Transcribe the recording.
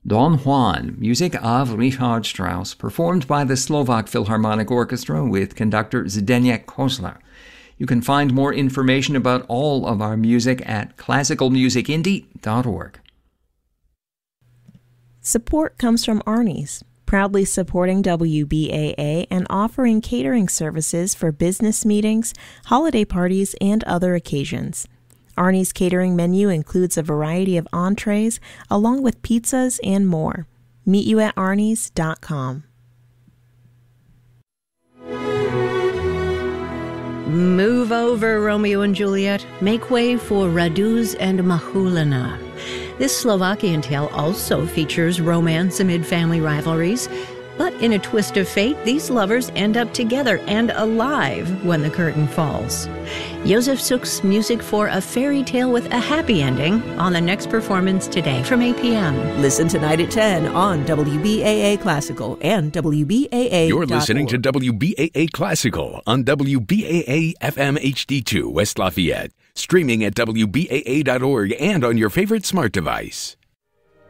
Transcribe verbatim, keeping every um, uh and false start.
Don Juan, music of Richard Strauss, performed by the Slovak Philharmonic Orchestra with conductor Zdeněk Kozlar. You can find more information about all of our music at classical music indie dot org. Support comes from Arnie's, proudly supporting W B A A and offering catering services for business meetings, holiday parties, and other occasions. Arnie's catering menu includes a variety of entrees, along with pizzas and more. Meet you at arnies dot com. Move over, Romeo and Juliet. Make way for Raduz and Mahulina. This Slovakian tale also features romance amid family rivalries. But in a twist of fate, these lovers end up together and alive when the curtain falls. Josef Suk's music for a fairy tale with a happy ending on the next performance today from eight p.m. Listen tonight at ten on W B A A Classical and W B A A. You're listening to W B A A Classical on W B A A F M H D two West Lafayette. Streaming at W B A A dot org and on your favorite smart device.